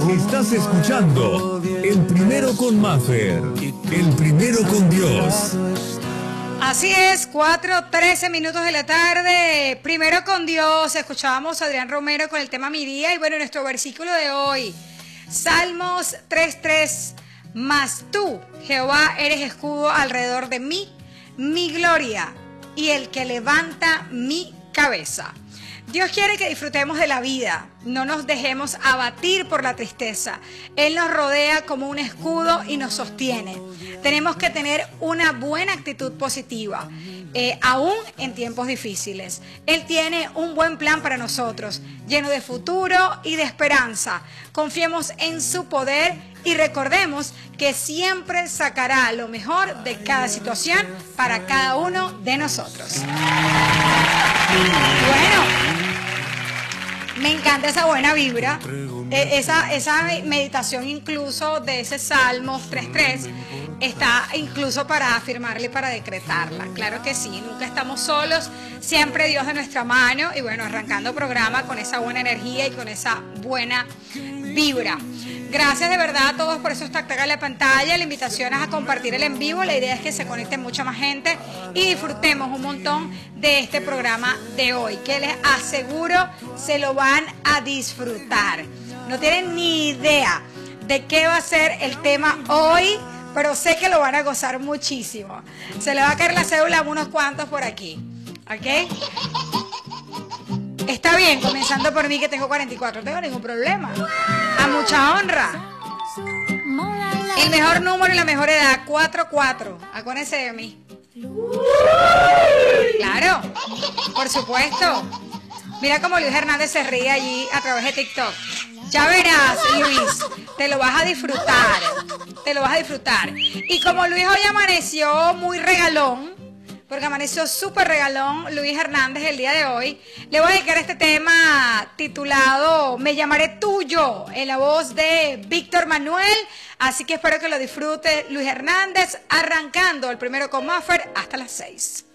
Estás escuchando El Primero con Maffer, El Primero con Dios. Así es, 4:13 minutos de la tarde, Primero con Dios. Escuchábamos a Adrián Romero con el tema Mi Día. Y bueno, nuestro versículo de hoy, Salmos 3:3. Mas tú, Jehová, eres escudo alrededor de mí, mi gloria y el que levanta mi cabeza. Dios quiere que disfrutemos de la vida, no nos dejemos abatir por la tristeza. Él nos rodea como un escudo y nos sostiene. Tenemos que tener una buena actitud positiva, aún en tiempos difíciles. Él tiene un buen plan para nosotros, lleno de futuro y de esperanza. Confiemos en su poder y recordemos que siempre sacará lo mejor de cada situación para cada uno de nosotros. Bueno, me encanta esa buena vibra, esa meditación incluso de ese Salmos 3:3 está incluso para afirmarla y para decretarla. Claro que sí, nunca estamos solos, siempre Dios de nuestra mano. Y bueno, arrancando programa con esa buena energía y con esa buena vibra. Gracias de verdad a todos por esos tactagas en la pantalla. La invitación es a compartir el en vivo. La idea es que se conecte mucha más gente y disfrutemos un montón de este programa de hoy, que les aseguro se lo van a disfrutar. No tienen ni idea de qué va a ser el tema hoy, pero sé que lo van a gozar muchísimo. Se le va a caer la cédula a unos cuantos por aquí, ¿ok? Está bien, comenzando por mí que tengo 44, no tengo ningún problema. A mucha honra. El mejor número y la mejor edad, 44. Acuérdense de mí. Claro, por supuesto. Mira cómo Luis Hernández se ríe allí a través de TikTok. Ya verás, Luis, te lo vas a disfrutar. Te lo vas a disfrutar. Y como Luis hoy amaneció muy regalón, porque amaneció súper regalón Luis Hernández el día de hoy, le voy a dedicar este tema titulado Me llamaré tuyo, en la voz de Víctor Manuel. Así que espero que lo disfrute Luis Hernández, arrancando el Primero con Maffer hasta las 6.